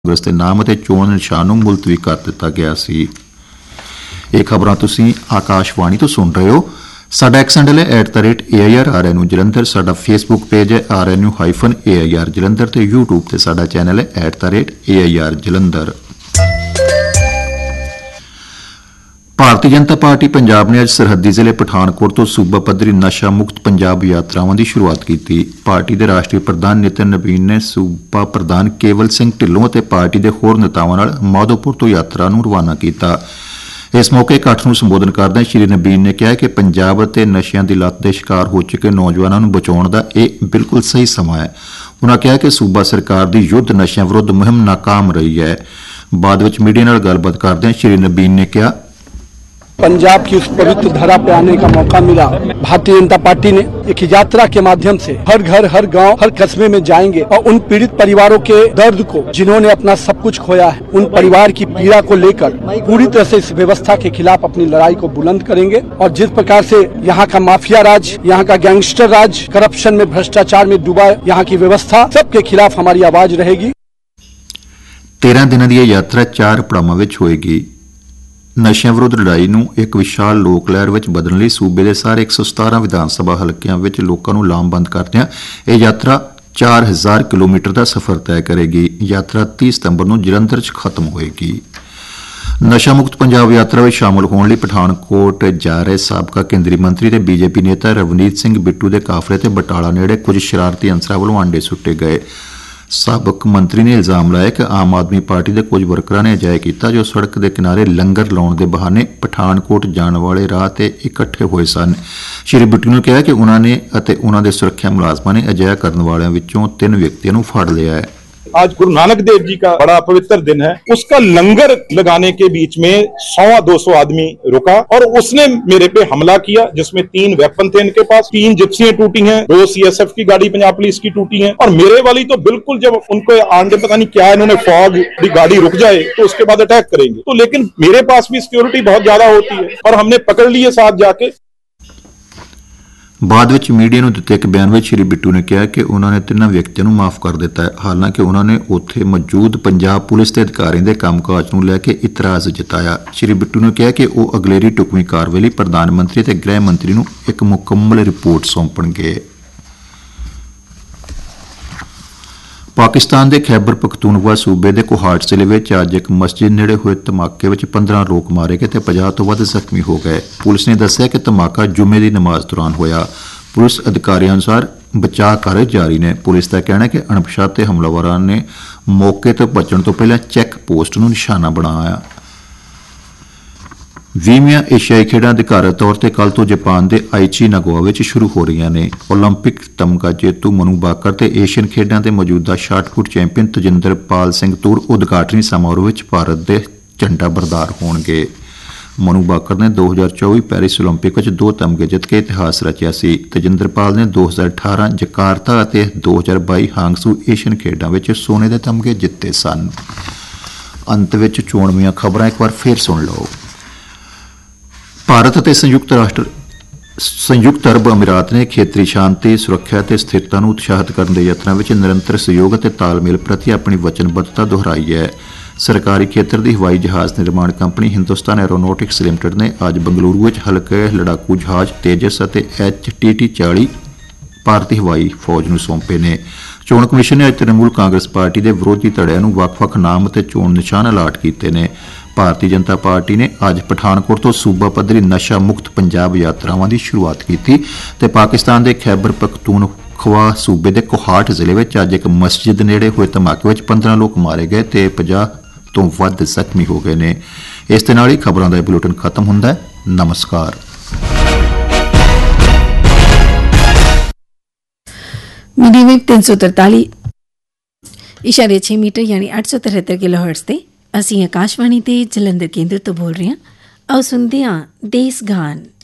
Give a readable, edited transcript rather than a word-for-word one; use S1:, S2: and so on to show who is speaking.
S1: कांग्रेस के नाम ਅਤੇ ਚੋਣ ਨਿਸ਼ਾਨ ਨੂੰ ਮੁਲਤਵੀ ਕਰ ਦਿੱਤਾ ਗਿਆ ਸੀ। ਇਹ ਖਬਰਾਂ ਤੁਸੀਂ ਆਕਾਸ਼ਵਾਣੀ ਤੋਂ ਸੁਣ ਰਹੇ ਹੋ। ਸਾਡਾ ਐਕਸ ਹੈਂਡਲ ਹੈ @AIRRNU ਜਲੰਧਰ। ਸਾਡਾ ਫੇਸਬੁੱਕ ਪੇਜ ਹੈ RNU-AIR ਜਲੰਧਰ ਤੇ YouTube ਤੇ ਸਾਡਾ ਚੈਨਲ ਹੈ @AIR ਜਲੰਧਰ। ਭਾਰਤੀ ਜਨਤਾ ਪਾਰਟੀ ਪੰਜਾਬ ਨੇ ਅੱਜ ਸਰਹੱਦੀ ਜ਼ਿਲ੍ਹੇ ਪਠਾਨਕੋਟ ਤੋਂ ਸੂਬਾ ਪੱਧਰੀ ਨਸ਼ਾ ਮੁਕਤ ਪੰਜਾਬ ਯਾਤਰਾਵਾਂ ਦੀ ਸ਼ੁਰੂਆਤ ਕੀਤੀ। ਪਾਰਟੀ ਦੇ ਰਾਸ਼ਟਰੀ ਪ੍ਰਧਾਨ ਨਿਤਿਨ ਨਵੀਨ ਨੇ ਸੂਬਾ ਪ੍ਰਧਾਨ ਕੇਵਲ ਸਿੰਘ ਢਿੱਲੋਂ ਅਤੇ ਪਾਰਟੀ ਦੇ ਹੋਰ ਨੇਤਾਵਾਂ ਨਾਲ ਮਾਧੋਪੁਰ ਤੋਂ ਯਾਤਰਾ ਨੂੰ ਰਵਾਨਾ ਕੀਤਾ। ਇਸ ਮੌਕੇ ਇਕੱਠ ਨੂੰ ਸੰਬੋਧਨ ਕਰਦਿਆਂ ਸ਼੍ਰੀ ਨਵੀਨ ਨੇ ਕਿਹਾ ਕਿ ਪੰਜਾਬ ਅਤੇ ਨਸ਼ਿਆਂ ਦੀ ਲੱਤ ਦੇ ਸ਼ਿਕਾਰ ਹੋ ਚੁੱਕੇ ਨੌਜਵਾਨਾਂ ਨੂੰ ਬਚਾਉਣ ਦਾ ਇਹ ਬਿਲਕੁਲ ਸਹੀ ਸਮਾਂ ਹੈ। ਉਨ੍ਹਾਂ ਕਿਹਾ ਕਿ ਸੂਬਾ ਸਰਕਾਰ ਦੀ ਯੁੱਧ ਨਸ਼ਿਆਂ ਵਿਰੁੱਧ ਮੁਹਿੰਮ ਨਾਕਾਮ ਰਹੀ ਹੈ। ਬਾਅਦ ਵਿੱਚ ਮੀਡੀਆ ਨਾਲ ਗੱਲਬਾਤ करदਿਆਂ ਸ਼੍ਰੀ ਨਵੀਨ ਨੇ ਕਿਹਾ,
S2: पंजाब की उस पवित्र धरा पे आने का मौका मिला। भारतीय जनता पार्टी ने एक यात्रा के माध्यम से हर घर, हर गांव, हर कस्बे में जाएंगे और उन पीड़ित परिवारों के दर्द को, जिन्होंने अपना सब कुछ खोया है, उन परिवार की पीड़ा को लेकर पूरी तरह से इस व्यवस्था के खिलाफ अपनी लड़ाई को बुलंद करेंगे। और जिस प्रकार से यहाँ का माफिया राज, यहाँ का गैंगस्टर राज, करप्शन में, भ्रष्टाचार में डूबा यहाँ की व्यवस्था, सबके खिलाफ हमारी आवाज रहेगी।
S1: 13 ਦਿਨਾਂ ਦੀ ਇਹ ਯਾਤਰਾ 4 ਪੜਾਵਾਂ ਵਿੱਚ ਹੋਏਗੀ। ਨਸ਼ਿਆਂ ਵਿਰੁੱਧ ਲੜਾਈ ਨੂੰ ਇੱਕ ਵਿਸ਼ਾਲ ਲੋਕ ਲਹਿਰ ਵਿੱਚ ਬਦਲਣ ਲਈ ਸੂਬੇ ਦੇ ਸਾਰੇ 117 ਵਿਧਾਨ ਸਭਾ ਹਲਕਿਆਂ ਵਿੱਚ ਲੋਕਾਂ ਨੂੰ ਲਾਮਬੰਦ ਕਰਦਿਆਂ ਇਹ ਯਾਤਰਾ 4000 ਕਿਲੋਮੀਟਰ ਦਾ ਸਫ਼ਰ ਤੈਅ ਕਰੇਗੀ। ਯਾਤਰਾ 30 ਸਤੰਬਰ ਨੂੰ ਜਲੰਧਰ 'ਚ ਖਤਮ ਹੋਏਗੀ। ਨਸ਼ਾ ਮੁਕਤ ਪੰਜਾਬ ਯਾਤਰਾ ਵਿੱਚ ਸ਼ਾਮਲ ਹੋਣ ਲਈ ਪਠਾਨਕੋਟ ਜਾ ਰਹੇ ਸਾਬਕਾ ਕੇਂਦਰੀ ਮੰਤਰੀ ਤੇ ਬੀਜੇਪੀ ਨੇਤਾ ਰਵਨੀਤ ਸਿੰਘ ਬਿੱਟੂ ਦੇ ਕਾਫਲੇ ਤੇ ਬਟਾਲਾ ਨੇੜੇ ਕੁਝ ਸ਼ਰਾਰਤੀ ਅਨਸਰਾਂ ਵੱਲੋਂ ਆਂਡੇ ਸੁੱਟੇ ਗਏ। ਸਾਬਕ ਮੰਤਰੀ ਨੇ ਇਲਜ਼ਾਮ ਲਾਇਆ ਕਿ ਆਮ ਆਦਮੀ ਪਾਰਟੀ ਦੇ ਕੁਝ ਵਰਕਰਾਂ ਨੇ ਅਜਿਹਾ ਕੀਤਾ ਜੋ ਸੜਕ ਦੇ ਕਿਨਾਰੇ ਲੰਗਰ ਲਾਉਣ ਦੇ ਬਹਾਨੇ ਪਠਾਨਕੋਟ ਜਾਣ ਵਾਲੇ ਰਾਹ ਤੇ ਇਕੱਠੇ ਹੋਏ ਸਨ। ਸ਼੍ਰੀ ਬਿੱਟੂ ਨੇ ਕਿਹਾ ਕਿ ਉਨ੍ਹਾਂ ਨੇ ਅਤੇ ਉਨ੍ਹਾਂ ਦੇ ਸੁਰੱਖਿਆ ਮੁਲਾਜ਼ਮਾਂ ਨੇ ਅਜਿਹਾ ਕਰਨ ਵਾਲਿਆਂ ਵਿੱਚੋਂ 3 ਵਿਅਕਤੀਆਂ ਨੂੰ ਫੜ ਲਿਆ ਹੈ।
S3: आज गुरु नानक देव जी का बड़ा पवित्र दिन है। उसका लंगर लगाने के बीच में 100-200 आदमी रुका और उसने मेरे पे हमला किया, जिसमें 3 वेपन थे इनके पास, 3 जिप्सियां टूटी हैं, 2 CSF की गाड़ी पंजाब पुलिस की टूटी हैं और मेरे वाली तो बिल्कुल, जब उनको आंदे पता नहीं क्या इन्होंने फॉग की गाड़ी रुक जाए तो उसके बाद अटैक करेंगे। तो लेकिन मेरे पास भी सिक्योरिटी बहुत ज्यादा होती है और हमने पकड़ लिए साथ जाके।
S1: ਬਾਅਦ ਵਿੱਚ ਮੀਡੀਆ ਨੂੰ ਦਿੱਤੇ ਇੱਕ ਬਿਆਨ ਵਿੱਚ ਸ਼੍ਰੀ ਬਿੱਟੂ ਨੇ ਕਿਹਾ ਕਿ ਉਨ੍ਹਾਂ ਨੇ 3 ਵਿਅਕਤੀਆਂ ਨੂੰ ਮਾਫ ਕਰ ਦਿੱਤਾ ਹੈ। ਹਾਲਾਂਕਿ ਉਨ੍ਹਾਂ ਨੇ ਉੱਥੇ ਮੌਜੂਦ ਪੰਜਾਬ ਪੁਲਿਸ ਦੇ ਅਧਿਕਾਰੀਆਂ ਦੇ ਕੰਮਕਾਜ ਨੂੰ ਲੈ ਕੇ ਇਤਰਾਜ਼ ਜਤਾਇਆ। ਸ਼੍ਰੀ ਬਿੱਟੂ ਨੇ ਕਿਹਾ ਕਿ ਉਹ ਅਗਲੇਰੀ ਢੁਕਵੀਂ ਕਾਰਵਾਈ ਲਈ ਪ੍ਰਧਾਨ ਮੰਤਰੀ ਤੇ ਗ੍ਰਹਿ ਮੰਤਰੀ ਨੂੰ ਇੱਕ ਮੁਕੰਮਲ ਰਿਪੋਰਟ ਸੌਂਪਣਗੇ। ਪਾਕਿਸਤਾਨ ਦੇ ਖੈਬਰ ਪਖਤੂਨਖਵਾ ਸੂਬੇ ਦੇ ਕੋਹਾਟ ਜ਼ਿਲ੍ਹੇ ਵਿੱਚ ਅੱਜ ਇੱਕ ਮਸਜਿਦ ਨੇੜੇ ਹੋਏ ਧਮਾਕੇ ਵਿੱਚ 15 ਲੋਕ ਮਾਰੇ ਗਏ ਤੇ 50 ਤੋਂ ਵੱਧ ਜ਼ਖਮੀ ਹੋ ਗਏ। ਪੁਲਿਸ ਨੇ ਦੱਸਿਆ ਕਿ ਧਮਾਕਾ ਜੁਮੇ ਦੀ ਨਮਾਜ਼ ਦੌਰਾਨ ਹੋਇਆ। ਪੁਲਿਸ ਅਧਿਕਾਰੀਆਂ ਅਨੁਸਾਰ ਬਚਾਅ ਕਾਰਜ ਜਾਰੀ ਨੇ। ਪੁਲਿਸ ਦਾ ਕਹਿਣਾ ਹੈ ਕਿ ਅਣਪਛਾਤੇ ਹਮਲਾਵਰਾਂ ਨੇ ਮੌਕੇ ਤੋਂ ਬਚਣ ਤੋਂ ਪਹਿਲਾਂ ਚੈੱਕ ਪੋਸਟ ਨੂੰ ਨਿਸ਼ਾਨਾ ਬਣਾਇਆ। 20ਵੀਆਂ ਏਸ਼ੀਆਈ ਖੇਡਾਂ ਅਧਿਕਾਰਤ ਤੌਰ ਤੇ ਕੱਲ੍ਹ ਤੋਂ ਜਾਪਾਨ ਦੇ ਆਈਚੀ ਨਾਗੋਆ ਵਿੱਚ ਸ਼ੁਰੂ ਹੋ ਰਹੀਆਂ ਨੇ। ਓਲੰਪਿਕ ਤਮਗਾ ਜੇਤੂ ਮਨੂ ਬਾਕਰ ਤੇ ਏਸ਼ੀਅਨ ਖੇਡਾਂ ਦੇ ਮੌਜੂਦਾ ਸ਼ਾਟਪੁੱਟ ਚੈਂਪੀਅਨ ਤਜਿੰਦਰਪਾਲ ਸਿੰਘ ਤੂਰ ਉਦਘਾਟਨੀ ਸਮਾਰੋਹ ਵਿੱਚ ਭਾਰਤ ਦੇ ਝੰਡਾ ਬਰਦਾਰ ਹੋਣਗੇ। ਮਨੂ ਬਾਕਰ ਨੇ 2024 ਪੈਰਿਸ ਓਲੰਪਿਕ ਵਿੱਚ 2 ਤਮਗੇ ਜਿੱਤ ਕੇ ਇਤਿਹਾਸ ਰਚਿਆ ਸੀ। ਤਜਿੰਦਰਪਾਲ ਨੇ 2018 ਜਕਾਰਤਾ ਅਤੇ 2022 ਹਾਂਗਸੂ ਏਸ਼ੀਅਨ ਖੇਡਾਂ ਵਿੱਚ ਸੋਨੇ ਦੇ ਤਮਗੇ ਜਿੱਤੇ ਸਨ। ਅੰਤ ਵਿੱਚ ਚੋਣਵੀਆਂ ਖਬਰਾਂ ਇੱਕ ਵਾਰ ਫੇਰ ਸੁਣ ਲਓ। ਭਾਰਤ ਅਤੇ ਸੰਯੁਕਤ ਅਰਬ ਅਮੀਰਾਤ ਨੇ ਖੇਤਰੀ ਸ਼ਾਂਤੀ, ਸੁਰੱਖਿਆ ਅਤੇ ਸਥਿਰਤਾ ਨੂੰ ਉਤਸ਼ਾਹਿਤ ਕਰਨ ਦੇ ਯਤਨਾਂ ਵਿੱਚ ਨਿਰੰਤਰ ਸਹਿਯੋਗ ਅਤੇ ਤਾਲਮੇਲ ਪ੍ਰਤੀ ਆਪਣੀ ਵਚਨਬੱਧਤਾ ਦੁਹਰਾਈ ਹੈ। ਸਰਕਾਰੀ ਖੇਤਰ ਦੀ ਹਵਾਈ ਜਹਾਜ਼ ਨਿਰਮਾਣ ਕੰਪਨੀ ਹਿੰਦੁਸਤਾਨ ਐਰੋਨੌਟਿਕਸ ਲਿਮਟਿਡ ਨੇ ਅੱਜ ਬੰਗਲੁਰੂ ਵਿੱਚ ਹਲਕੇ ਲੜਾਕੂ ਜਹਾਜ਼ ਤੇਜਸ ਅਤੇ HTT-40 ਭਾਰਤੀ ਹਵਾਈ ਫੌਜ ਨੂੰ ਸੌਂਪੇ ਨੇ। ਚੋਣ ਕਮਿਸ਼ਨ ਨੇ ਅੱਜ ਤ੍ਰਿਣਮੂਲ ਕਾਂਗਰਸ ਪਾਰਟੀ ਦੇ ਵਿਰੋਧੀ ਧੜਿਆਂ ਨੂੰ ਵੱਖ-ਵੱਖ ਨਾਮ ਅਤੇ ਚੋਣ ਨਿਸ਼ਾਨ ਅਲਾਟ ਕੀਤੇ ਨੇ। ਭਾਰਤੀ ਜਨਤਾ ਪਾਰਟੀ ਨੇ ਅੱਜ ਪਠਾਨਕੋਟ ਤੋਂ ਸੂਬਾ ਪੱਧਰੀ ਨਸ਼ਾ ਮੁਕਤ ਪੰਜਾਬ ਯਾਤਰਾਵਾਂ ਦੀ ਸ਼ੁਰੂਆਤ ਕੀਤੀ ਤੇ ਪਾਕਿਸਤਾਨ ਦੇ ਖੈਬਰ ਪਖਤੂਨਖਵਾ ਸੂਬੇ ਦੇ ਕੋਹਾਟ ਜ਼ਿਲ੍ਹੇ ਵਿੱਚ ਅੱਜ ਇੱਕ ਮਸਜਿਦ ਨੇੜੇ ਹੋਏ ਧਮਾਕੇ ਵਿੱਚ 15 ਲੋਕ ਮਾਰੇ ਗਏ ਤੇ 50 ਤੋਂ ਵੱਧ ਜ਼ਖਮੀ ਹੋ ਗਏ ਨੇ। ਇਸ ਦੇ ਨਾਲ ਹੀ ਖਬਰਾਂ ਦਾ ਇਹ ਬੁਲੇਟਿਨ ਖਤਮ ਹੁੰਦਾ ਹੈ। ਨਮਸਕਾਰ।
S4: मीडियम 343.6 ਮੀਟਰ यानी 873 किलोहर्ट्ज़ ਤੇ ਅਸੀਂ ਆਕਾਸ਼ਵਾਣੀ ਤੇ ਜਲੰਧਰ ਕੇਂਦਰ ਤੋਂ ਬੋਲ ਰਹੇ ਹਾਂ। ਆਓ ਸੁਣਦੇ ਹਾਂ ਦੇਸ ਗਾਨ।